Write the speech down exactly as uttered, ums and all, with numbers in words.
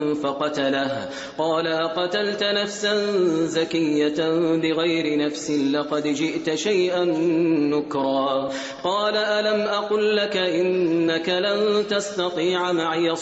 فقتله قال أقتلت نفسا زكية بغير نفس لقد جئت شيئا نكرا قال ألم أقل لك إنك لن تستطيع معي